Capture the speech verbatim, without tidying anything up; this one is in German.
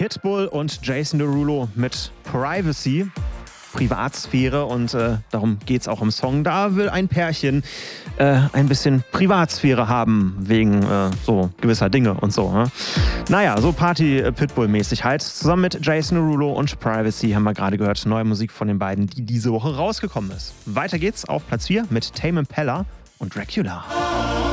Pitbull und Jason Derulo mit Privacy, Privatsphäre, und äh, darum geht es auch im Song. Da will ein Pärchen äh, ein bisschen Privatsphäre haben, wegen äh, so gewisser Dinge und so. Ne? Naja, so Party-Pitbull-mäßig halt. Zusammen mit Jason Derulo und Privacy haben wir gerade gehört, neue Musik von den beiden, die diese Woche rausgekommen ist. Weiter geht's auf Platz vier mit Tame Impala und Dracula.